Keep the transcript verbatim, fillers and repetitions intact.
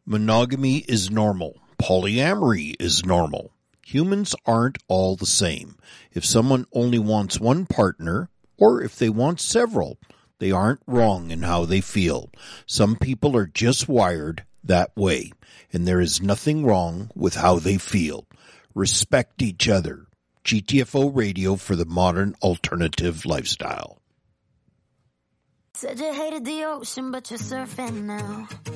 Monogamy is normal. Polyamory is normal. Humans aren't all the same. If someone only wants one partner, or if they want several, they aren't wrong in how they feel. Some people are just wired that way, and there is nothing wrong with how they feel. Respect each other. G T F O Radio for the modern alternative lifestyle. Said you hated the ocean, but you're surfing now.